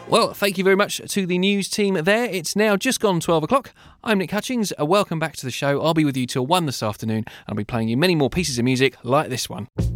Well, thank you very much to the news team there. It's now just gone 12 o'clock. I'm Nick Hutchings. Welcome back to the show. I'll be with you till 1 this afternoon. I'll be playing you many more pieces of music like this one.